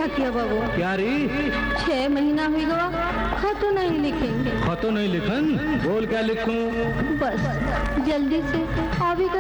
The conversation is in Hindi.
लिखा किया बाबू। क्या री? 6 महीना हुई गवा, खतो नहीं लिखेंगे। खतो नहीं लिखन? बोल क्या लिखूं? बस जल्दी से अभी